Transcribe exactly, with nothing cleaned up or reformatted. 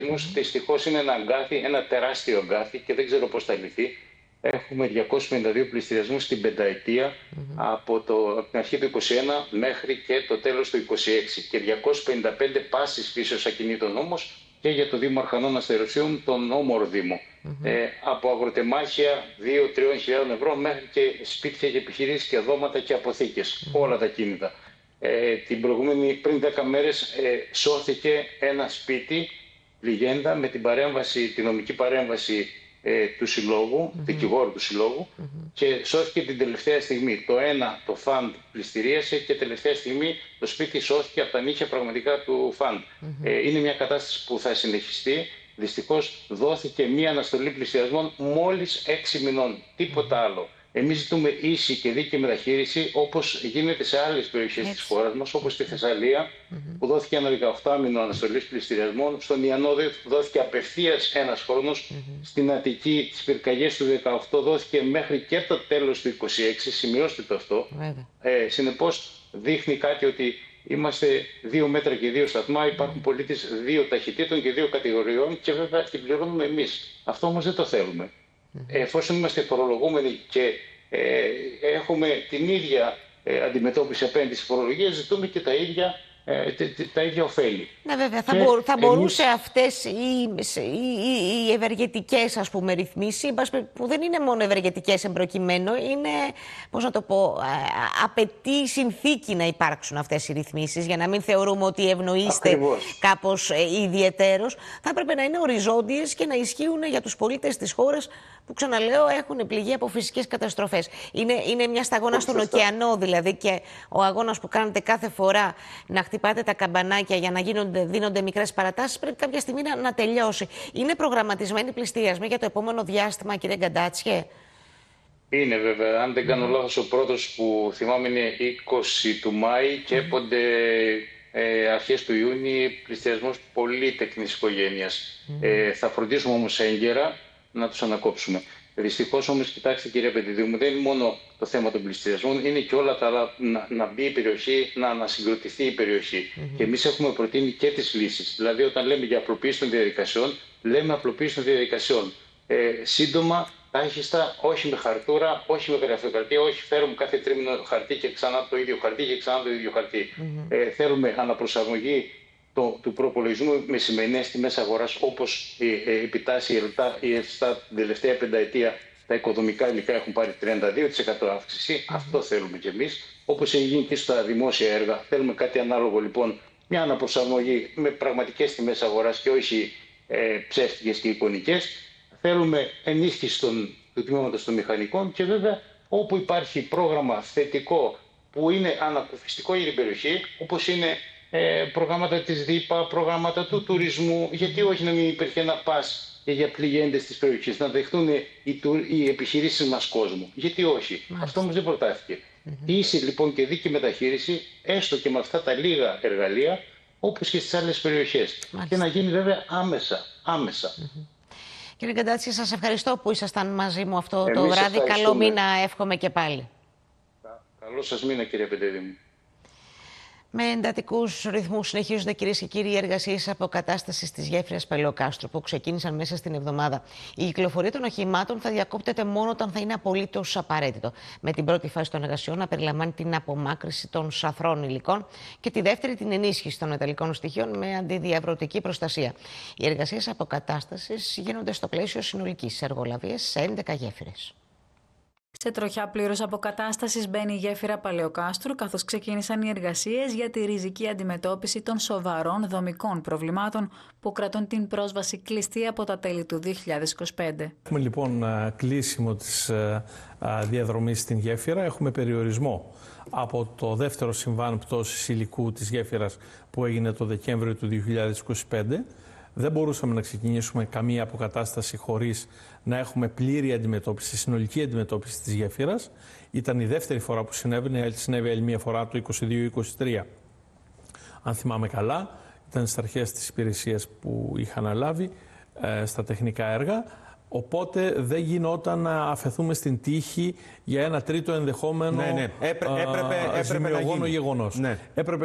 Δυστυχώς είναι ένα αγκάθι, ένα τεράστιο αγκάθι και δεν ξέρω πώς θα λυθεί. Έχουμε διακόσιους πενήντα δύο πληστηριασμούς στην πενταετία mm-hmm. από, το, από την αρχή του είκοσι ένα μέχρι και το τέλος του είκοσι έξι και διακόσιες πενήντα πέντε πάσης φύσεως ακινήτων όμως και για το Δήμο Αρχανών Αστεροσίων, τον όμορο Δήμο. Mm-hmm. Ε, από αγροτεμάχια δύο με τρεις χιλιάδες ευρώ μέχρι και σπίτια και επιχειρήσεις και δώματα και αποθήκες. Mm-hmm. Όλα τα κίνητα. Ε, την προηγούμενη, πριν δέκα μέρες ε, σώθηκε ένα σπίτι πληγέντα με την παρέμβαση, την νομική παρέμβαση ε, του συλλόγου, mm-hmm. δικηγόρου του συλλόγου mm-hmm. και σώθηκε την τελευταία στιγμή. Το ένα το φαντ πληστηρίασε και τελευταία στιγμή το σπίτι σώθηκε από τα νύχια πραγματικά του φαντ. Mm-hmm. Ε, είναι μια κατάσταση που θα συνεχιστεί. Δυστυχώς δόθηκε μια αναστολή πληστηριασμών μόλις έξι μηνών. Τίποτα mm-hmm. άλλο. Εμείς ζητούμε ίση και δίκαιη μεταχείριση όπως γίνεται σε άλλες περιοχές της χώρας μας, όπως στη Θεσσαλία, mm-hmm. που δόθηκε ένα δεκαοκτάμηνο αναστολής πληστηριασμών. Στον Ιαννόδη δόθηκε απευθείας ένας χρόνος. Mm-hmm. Στην Αττική, τις πυρκαγιές του δεκαοκτώ δόθηκε μέχρι και το τέλος του είκοσι έξι. Σημειώστε το αυτό. Mm-hmm. Ε, συνεπώς δείχνει κάτι ότι είμαστε δύο μέτρα και δύο σταθμά. Υπάρχουν mm-hmm. πολίτες δύο ταχυτήτων και δύο κατηγοριών και βέβαια την πληρώνουμε εμείς. Αυτό όμως δεν το θέλουμε. Mm-hmm. Εφόσον είμαστε φορολογούμενοι και ε, έχουμε την ίδια ε, αντιμετώπιση απέναντι στις φορολογίες, ζητούμε και τα ίδια, ε, τε, τε, τα ίδια ωφέλη. Ναι, βέβαια. Θα, μπο, θα εμείς... μπορούσε αυτές οι, οι, οι, οι ευεργετικές, ας πούμε, ρυθμίσεις, που δεν είναι μόνο ευεργετικές εμπροκειμένου, είναι, πώς να το πω, απαιτεί συνθήκη να υπάρξουν αυτές οι ρυθμίσεις, για να μην θεωρούμε ότι ευνοείστε Ακριβώς. κάπως ε, ιδιαιτέρως. Θα έπρεπε να είναι οριζόντιες και να ισχύουν για τους πολίτες της χώρας που, ξαναλέω, έχουν πληγεί από φυσικές καταστροφές. Είναι, είναι μια σταγόνα στον ωκεανό, δηλαδή, και ο αγώνας που κάνετε κάθε φορά να χτυπάτε τα καμπανάκια για να γίνονται, δίνονται μικρές παρατάσεις, πρέπει κάποια στιγμή να, να τελειώσει. Είναι προγραμματισμένοι πληστηριασμοί για το επόμενο διάστημα, κύριε Γκαντάτσιε? Είναι βέβαια. Αν δεν κάνω mm. λάθος, ο πρώτος που θυμάμαι είναι είκοσι του Μάη και mm. έπονται ε, αρχές του Ιούνιου πληστηριασμός πολύτεκνης οικογένειας. Mm. Ε, θα φροντίσουμε όμως έγκαιρα να τους ανακόψουμε. Δυστυχώς όμως, κοιτάξτε κύριε Πεντιδίου μου, δεν είναι μόνο το θέμα των πληστηριασμών, είναι και όλα τα άλλα, να, να μπει η περιοχή, να ανασυγκροτηθεί η περιοχή. Mm-hmm. Και εμείς έχουμε προτείνει και τις λύσεις. Δηλαδή, όταν λέμε για απλοποίηση των διαδικασιών, λέμε απλοποίηση των διαδικασιών. Ε, σύντομα, τάχιστα, όχι με χαρτούρα, όχι με γραφειοκρατία, όχι φέρουμε κάθε τρίμηνο χαρτί και ξανά το ίδιο χαρτί και ξανά το ίδιο χαρτί. Mm-hmm. Ε, θέλουμε αναπροσαρμογή Το, του προπολογισμού με σημερινές τιμές αγοράς, όπως ε, ε, επιτάσσει η ΕΛΤΑ, η ΕΦΣΤΑ την τελευταία πενταετία. Τα οικοδομικά υλικά έχουν πάρει τριάντα δύο τοις εκατό αύξηση. Mm-hmm. Αυτό θέλουμε κι εμείς. Όπως έχει γίνει και στα δημόσια έργα. Θέλουμε κάτι ανάλογο, λοιπόν, μια αναπροσαρμογή με πραγματικές τιμές αγοράς και όχι ε, ψεύτικες και εικονικές. Θέλουμε ενίσχυση των, του τμήματος των μηχανικών και βέβαια όπου υπάρχει πρόγραμμα θετικό που είναι ανακουφιστικό για την περιοχή, όπως είναι Ε, προγράμματα της ΔΥΠΑ, προγράμματα του τουρισμού, γιατί όχι να μην υπήρχε ένα πας για πληγέντες της περιοχής, να δεχτούν οι, οι επιχειρήσεις μας κόσμο. Γιατί όχι. Μάλιστα. Αυτό όμως δεν προτάθηκε. Mm-hmm. Ίση λοιπόν και δίκαιη μεταχείριση, έστω και με αυτά τα λίγα εργαλεία, όπως και στις άλλες περιοχές. Μάλιστα. Και να γίνει βέβαια άμεσα. άμεσα. Mm-hmm. Κύριε Γκαντάτσιε, σας ευχαριστώ που ήσασταν μαζί μου αυτό Εμείς το βράδυ. Καλό μήνα εύχομαι και πάλι. Καλό σας μήνα, κύριε Πεντέδη μου. Με εντατικούς ρυθμούς συνεχίζονται, κυρίες και κύριοι, οι εργασίες αποκατάστασης της γέφυρας Παλαιοκάστρου που ξεκίνησαν μέσα στην εβδομάδα. Η κυκλοφορία των οχημάτων θα διακόπτεται μόνο όταν θα είναι απολύτως απαραίτητο. Με την πρώτη φάση των εργασιών να περιλαμβάνει την απομάκρυνση των σαθρών υλικών και τη δεύτερη την ενίσχυση των μεταλλικών στοιχείων με αντιδιαβρωτική προστασία. Οι εργασίες αποκατάστασης γίνονται στο πλαίσιο συνολικής εργολαβίας σε έντεκα γέφυρες. Σε τροχιά πλήρως αποκατάστασης μπαίνει η γέφυρα Παλαιοκάστρου, καθώς ξεκίνησαν οι εργασίες για τη ριζική αντιμετώπιση των σοβαρών δομικών προβλημάτων που κρατούν την πρόσβαση κλειστή από τα τέλη του δύο χιλιάδες είκοσι πέντε. Έχουμε λοιπόν κλείσιμο της διαδρομής στην γέφυρα. Έχουμε περιορισμό από το δεύτερο συμβάν πτώσης υλικού της γέφυρας που έγινε το Δεκέμβριο του δύο χιλιάδες είκοσι πέντε. Δεν μπορούσαμε να ξεκινήσουμε καμία αποκατάσταση χωρίς να έχουμε πλήρη αντιμετώπιση, συνολική αντιμετώπιση της γέφυρας. Ήταν η δεύτερη φορά που συνέβαινε, συνέβη άλλη μία φορά το είκοσι δύο είκοσι τρία. Αν θυμάμαι καλά, ήταν στις αρχές της υπηρεσίας που είχα αναλάβει ε, στα τεχνικά έργα. Οπότε δεν γινόταν να αφαιθούμε στην τύχη για ένα τρίτο ενδεχόμενο ναι, ναι. Έπρε, έπρεπε, έπρεπε να γίνει. Γεγονός. Ναι. Έπρεπε